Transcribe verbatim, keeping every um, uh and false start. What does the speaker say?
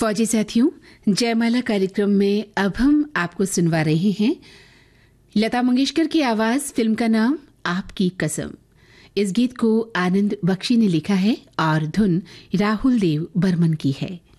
फौजी साथियों, जयमाला कार्यक्रम में अब हम आपको सुनवा रहे हैं लता मंगेशकर की आवाज। फिल्म का नाम आपकी कसम। इस गीत को आनंद बख्शी ने लिखा है और धुन राहुल देव बर्मन की है।